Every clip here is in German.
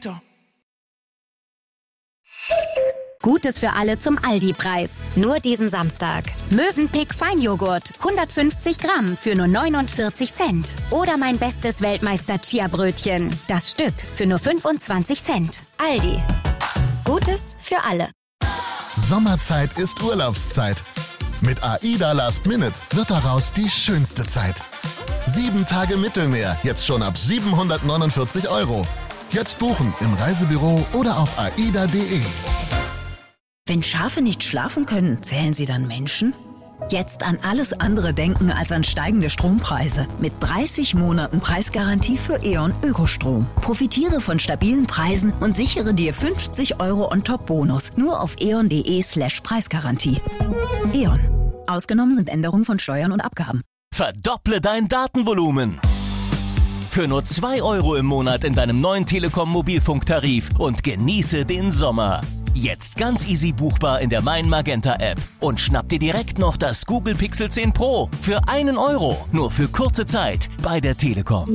weiter. Gutes für alle zum Aldi-Preis. Nur diesen Samstag. Mövenpick Feinjoghurt, 150 Gramm für nur 49 Cent. Oder mein bestes Weltmeister-Chia-Brötchen. Das Stück für nur 25 Cent. Aldi. Gutes für alle. Sommerzeit ist Urlaubszeit. Mit AIDA Last Minute wird daraus die schönste Zeit. 7 Tage Mittelmeer, jetzt schon ab 749 €. Jetzt buchen im Reisebüro oder auf aida.de. Wenn Schafe nicht schlafen können, zählen sie dann Menschen? Jetzt an alles andere denken als an steigende Strompreise. Mit 30 Monaten Preisgarantie für E.ON Ökostrom. Profitiere von stabilen Preisen und sichere dir 50 € on top Bonus. Nur auf eon.de/Preisgarantie. E.ON. Ausgenommen sind Änderungen von Steuern und Abgaben. Verdopple dein Datenvolumen. Für nur 2 € im Monat in deinem neuen Telekom-Mobilfunktarif und genieße den Sommer. Jetzt ganz easy buchbar in der Mein Magenta App und schnapp dir direkt noch das Google Pixel 10 Pro für 1 €, nur für kurze Zeit bei der Telekom.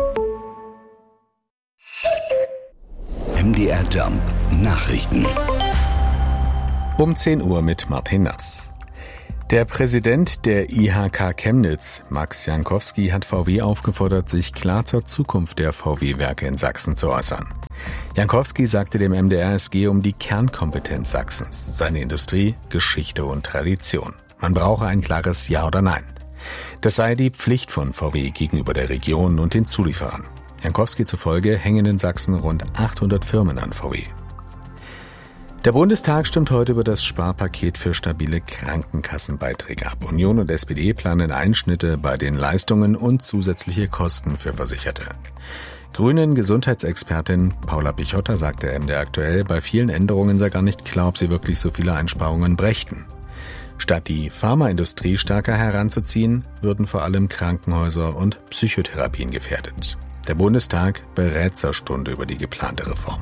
MDR Jump Nachrichten. Um 10 Uhr mit Martin Nass. Der Präsident der IHK Chemnitz, Max Jankowski, hat VW aufgefordert, sich klar zur Zukunft der VW-Werke in Sachsen zu äußern. Jankowski sagte dem MDR, es gehe um die Kernkompetenz Sachsens, seine Industrie, Geschichte und Tradition. Man brauche ein klares Ja oder Nein. Das sei die Pflicht von VW gegenüber der Region und den Zulieferern. Jankowski zufolge hängen in Sachsen rund 800 Firmen an VW. Der Bundestag stimmt heute über das Sparpaket für stabile Krankenkassenbeiträge ab. Union und SPD planen Einschnitte bei den Leistungen und zusätzliche Kosten für Versicherte. Grünen Gesundheitsexpertin Paula Pichotta sagte MDR aktuell, bei vielen Änderungen sei gar nicht klar, ob sie wirklich so viele Einsparungen brächten. Statt die Pharmaindustrie stärker heranzuziehen, würden vor allem Krankenhäuser und Psychotherapien gefährdet. Der Bundestag berät zur Stunde über die geplante Reform.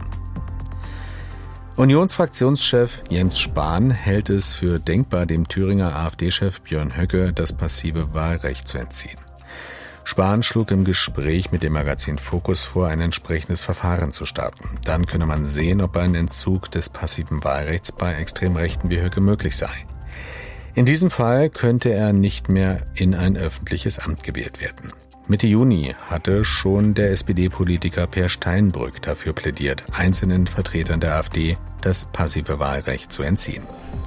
Unionsfraktionschef Jens Spahn hält es für denkbar, dem Thüringer AfD-Chef Björn Höcke das passive Wahlrecht zu entziehen. Spahn schlug im Gespräch mit dem Magazin Focus vor, ein entsprechendes Verfahren zu starten. Dann könne man sehen, ob ein Entzug des passiven Wahlrechts bei Extremrechten wie Höcke möglich sei. In diesem Fall könnte er nicht mehr in ein öffentliches Amt gewählt werden. Mitte Juni hatte schon der SPD-Politiker Per Steinbrück dafür plädiert, einzelnen Vertretern der AfD das passive Wahlrecht zu entziehen.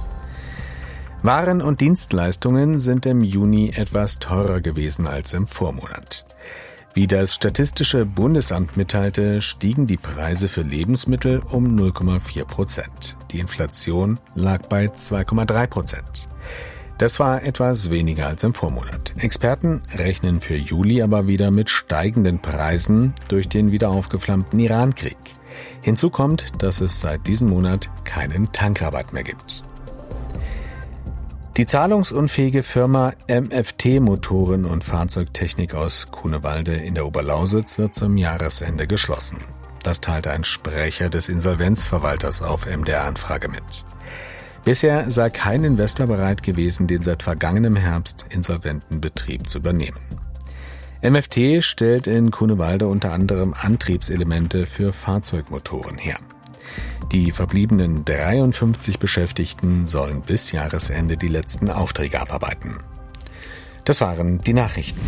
Waren und Dienstleistungen sind im Juni etwas teurer gewesen als im Vormonat. Wie das Statistische Bundesamt mitteilte, stiegen die Preise für Lebensmittel um 0,4%. Die Inflation lag bei 2,3%. Das war etwas weniger als im Vormonat. Experten rechnen für Juli aber wieder mit steigenden Preisen durch den wieder aufgeflammten Iran-Krieg. Hinzu kommt, dass es seit diesem Monat keinen Tankrabatt mehr gibt. Die zahlungsunfähige Firma MFT Motoren und Fahrzeugtechnik aus Grunewalde in der Oberlausitz wird zum Jahresende geschlossen. Das teilte ein Sprecher des Insolvenzverwalters auf MDR-Anfrage mit. Bisher sei kein Investor bereit gewesen, den seit vergangenem Herbst insolventen Betrieb zu übernehmen. MFT stellt in Grunewalde unter anderem Antriebselemente für Fahrzeugmotoren her. Die verbliebenen 53 Beschäftigten sollen bis Jahresende die letzten Aufträge abarbeiten. Das waren die Nachrichten.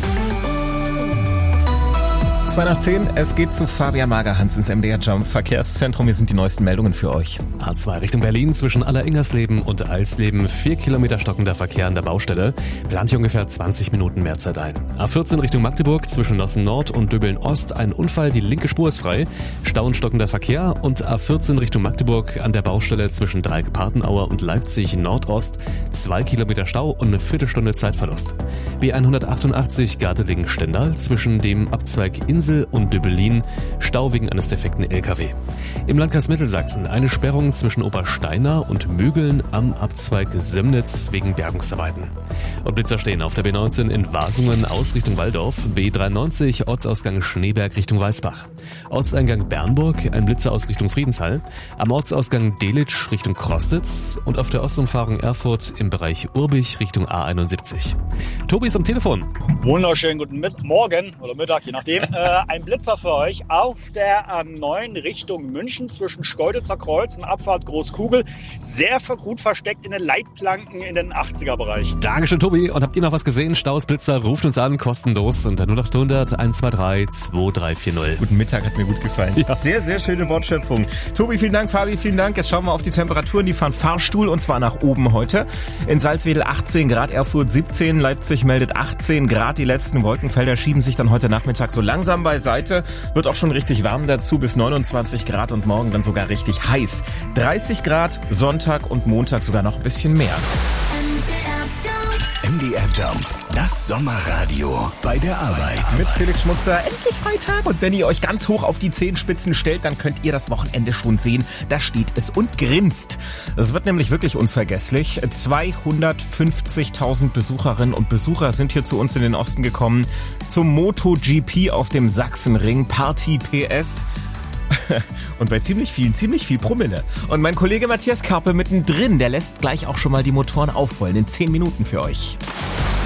2:10, es geht zu Fabian Magerhans ins MDR Jump Verkehrszentrum. Hier sind die neuesten Meldungen für euch. A2 Richtung Berlin zwischen Alleringersleben und Eisleben 4 Kilometer stockender Verkehr an der Baustelle. Plant hier ungefähr 20 Minuten Mehrzeit ein. A14 Richtung Magdeburg zwischen Nossen Nord und Döbeln Ost ein Unfall, die linke Spur ist frei. Stau und stockender Verkehr und A14 Richtung Magdeburg an der Baustelle zwischen Dreieck-Partenauer und Leipzig Nordost 2 Kilometer Stau und eine Viertelstunde Zeitverlust. B188 Gardelegen-Stendal zwischen dem Abzweig Insel und Döbelin, Stau wegen eines defekten LKW. Im Landkreis Mittelsachsen eine Sperrung zwischen Obersteinach und Mögeln am Abzweig Sömnitz wegen Bergungsarbeiten. Und Blitzer stehen auf der B19 in Wasungen aus Richtung Walldorf, B93 Ortsausgang Schneeberg Richtung Weißbach. Ortseingang Bernburg, ein Blitzer aus Richtung Friedenshall, am Ortsausgang Delitzsch Richtung Krostitz und auf der Ostumfahrung Erfurt im Bereich Urbich Richtung A71. Tobi ist am Telefon. Wunderschönen guten Morgen oder Mittag, je nachdem. ein Blitzer für euch auf der A9 Richtung München zwischen Schkeuditzer Kreuz und Abfahrt Großkugel. Sehr gut versteckt in den Leitplanken in den 80er-Bereich. Dankeschön, Tobi. Und habt ihr noch was gesehen? Staus, Blitzer, ruft uns an, kostenlos unter 0800 123 2340. Guten Mittag, hat mir gut gefallen. Ja. Sehr, sehr schöne Wortschöpfung. Tobi, vielen Dank. Fabi, vielen Dank. Jetzt schauen wir auf die Temperaturen. Die fahren Fahrstuhl und zwar nach oben heute. In Salzwedel 18 Grad, Erfurt 17, Leipzig meldet 18 Grad. Die letzten Wolkenfelder schieben sich dann heute Nachmittag so langsam beiseite. Wird auch schon richtig warm dazu, bis 29 Grad und morgen dann sogar richtig heiß. 30 Grad, Sonntag und Montag sogar noch ein bisschen mehr. MDR Jump, das Sommerradio bei der Arbeit. Mit Felix Schmutzer, endlich Freitag. Und wenn ihr euch ganz hoch auf die Zehenspitzen stellt, dann könnt ihr das Wochenende schon sehen. Da steht es und grinst. Es wird nämlich wirklich unvergesslich. 250.000 Besucherinnen und Besucher sind hier zu uns in den Osten gekommen. Zum MotoGP auf dem Sachsenring. Party PS. Und bei ziemlich viel Promille. Und mein Kollege Matthias Karpe mittendrin, der lässt gleich auch schon mal die Motoren aufrollen in 10 Minuten für euch.